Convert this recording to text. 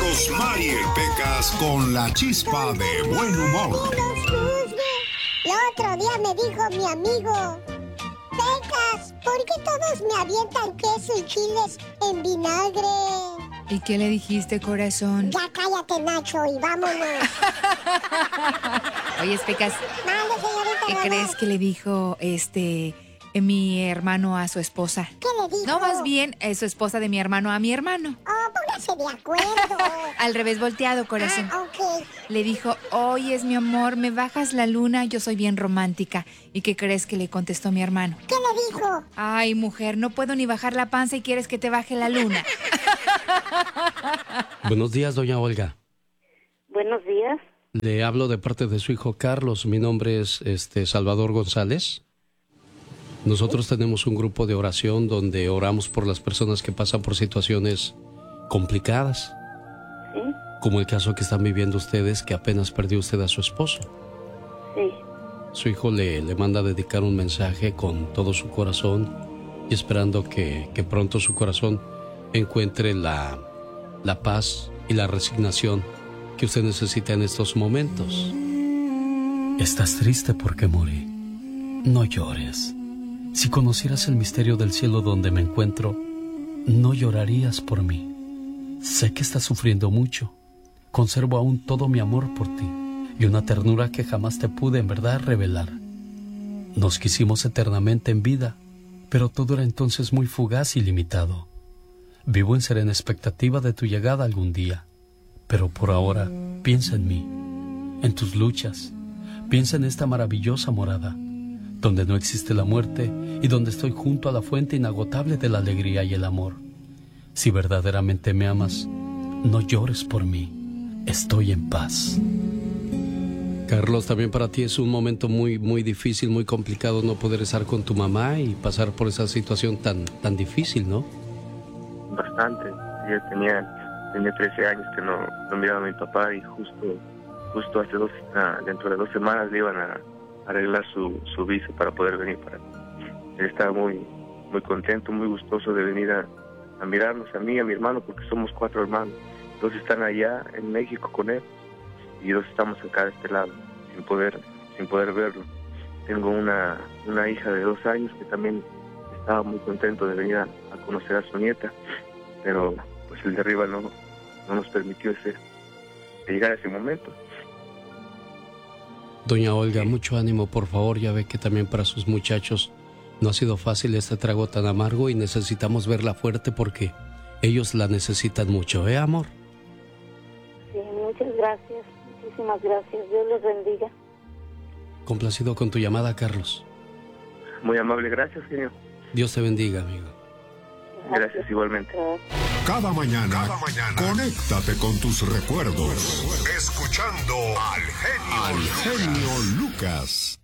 Mariel Pecas con la chispa de buen humor. El otro día me dijo mi amigo: Pecas, ¿por qué todos me avientan queso y chiles en vinagre? ¿Y qué le dijiste, corazón? Ya cállate, Nacho, y vámonos. Oye, Pecas, Mande, señorita ¿qué Rebe. crees que le dijo mi hermano a su esposa? ¿Qué le dijo? No, más bien, su esposa de mi hermano a mi hermano. Oh, póngase de acuerdo. Al revés volteado, corazón. Ok. Le dijo: oye, es mi amor, me bajas la luna, yo soy bien romántica. ¿Y qué crees que le contestó mi hermano? ¿Qué le dijo? Ay, mujer, no puedo ni bajar la panza y quieres que te baje la luna. Buenos días, doña Olga. Buenos días. Le hablo de parte de su hijo Carlos. Mi nombre es Salvador González. Nosotros tenemos un grupo de oración donde oramos por las personas que pasan por situaciones complicadas. Sí. Como el caso que están viviendo ustedes, que apenas perdió usted a su esposo. Sí. Su hijo le manda a dedicar un mensaje con todo su corazón y esperando que pronto su corazón encuentre la paz y la resignación que usted necesita en estos momentos. Estás triste porque morí. No llores. Si conocieras el misterio del cielo donde me encuentro, no llorarías por mí. Sé que estás sufriendo mucho. Conservo aún todo mi amor por ti y una ternura que jamás te pude en verdad revelar. Nos quisimos eternamente en vida, pero todo era entonces muy fugaz y limitado. Vivo en serena expectativa de tu llegada algún día, pero por ahora piensa en mí, en tus luchas. Piensa en esta maravillosa morada, donde no existe la muerte y donde estoy junto a la fuente inagotable de la alegría y el amor. Si verdaderamente me amas, no llores por mí. Estoy en paz. Carlos, también para ti es un momento muy, muy difícil, muy complicado no poder estar con tu mamá y pasar por esa situación tan difícil, ¿no? Bastante. Yo tenía 13 años que no miraba a mi papá y justo hace dentro de 2 semanas le iban a arreglar su visa para poder venir para acá. Él estaba muy, muy contento, muy gustoso de venir a mirarnos a mí y a mi hermano, porque somos 4 hermanos. 2 están allá en México con él y 2 estamos acá de este lado, sin poder verlo. Tengo una hija de 2 años que también estaba muy contento de venir a conocer a su nieta, pero pues el de arriba no nos permitió llegar a ese momento. Doña Olga, mucho ánimo, por favor. Ya ve que también para sus muchachos no ha sido fácil este trago tan amargo y necesitamos verla fuerte porque ellos la necesitan mucho, ¿eh, amor? Sí, muchas gracias. Muchísimas gracias. Dios les bendiga. Complacido con tu llamada, Carlos. Muy amable, gracias, genio. Dios te bendiga, amigo. Gracias igualmente. Cada mañana, conéctate con tus recuerdos. Escuchando al genio Lucas.